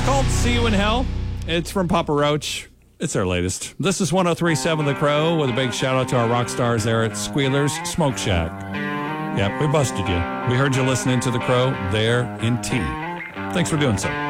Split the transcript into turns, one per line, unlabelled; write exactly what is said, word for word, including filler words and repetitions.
called See You in Hell. It's from Papa Roach. It's their latest. This is one oh three point seven The Crow with a big shout out to our rock stars there at Squealers Smoke Shack. Yep, we busted you. We heard you listening to The Crow there in T. Thanks for doing so.